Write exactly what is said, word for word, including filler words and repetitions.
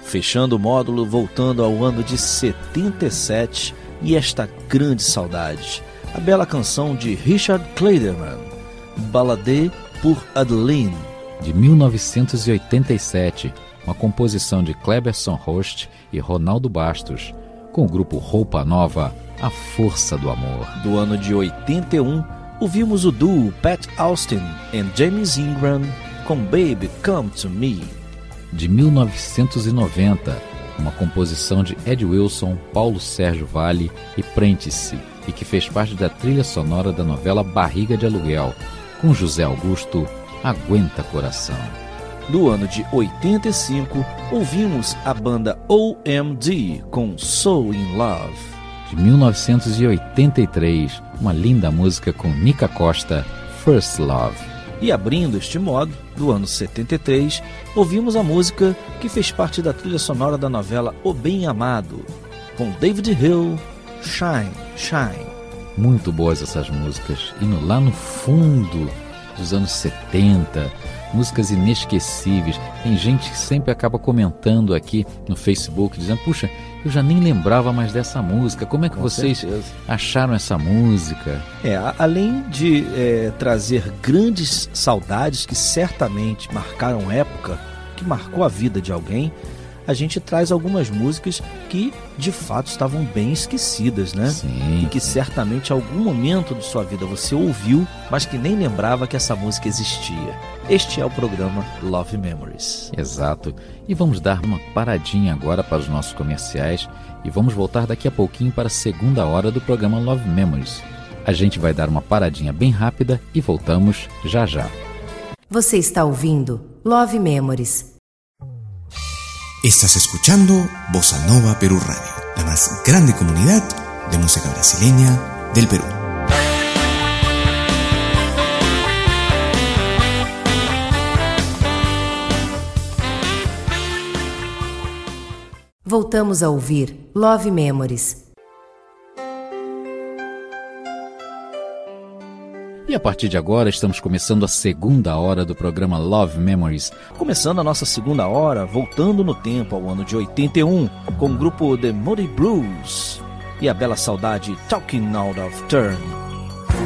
Fechando o módulo, voltando ao ano de setenta e sete e esta grande saudade, a bela canção de Richard Clayderman, Ballade pour Adeline, de mil novecentos e oitenta e sete, uma composição de Cleberson Rost e Ronaldo Bastos, com o grupo Roupa Nova, A Força do Amor. Do ano de oitenta e um, ouvimos o duo Pat Austin e James Ingram com Baby Come to Me. De mil novecentos e noventa, uma composição de Ed Wilson, Paulo Sérgio Vale e Prentice, e que fez parte da trilha sonora da novela Barriga de Aluguel, com José Augusto, Aguenta Coração. Do ano de oitenta e cinco, ouvimos a banda O M D com So In Love. De mil novecentos e oitenta e três, uma linda música com Nica Costa, First Love. E abrindo este modo, do ano setenta e três, ouvimos a música que fez parte da trilha sonora da novela O Bem Amado, com David Hill, Shine, Shine. Muito boas essas músicas, indo lá no fundo dos anos setenta, músicas inesquecíveis. Tem gente que sempre acaba comentando aqui no Facebook, dizendo, puxa, eu já nem lembrava mais dessa música, como é que Com vocês certeza. acharam essa música? É, além de é, trazer grandes saudades que certamente marcaram época, que marcou a vida de alguém, a gente traz algumas músicas que de fato estavam bem esquecidas, né? Sim. E que certamente em algum momento de sua vida você ouviu, mas que nem lembrava que essa música existia. Este é o programa Love Memories. Exato. E vamos dar uma paradinha agora para os nossos comerciais e vamos voltar daqui a pouquinho para a segunda hora do programa Love Memories. A gente vai dar uma paradinha bem rápida e voltamos já já. Você está ouvindo Love Memories. Estás escuchando Bossa Nova Perú Radio, la más grande comunidad de música brasileña del Perú. Voltamos a ouvir Love Memories. E a partir de agora estamos começando a segunda hora do programa Love Memories. Começando a nossa segunda hora, voltando no tempo ao ano de oitenta e um, com o grupo The Moody Blues e a bela saudade Talking Out of Turn.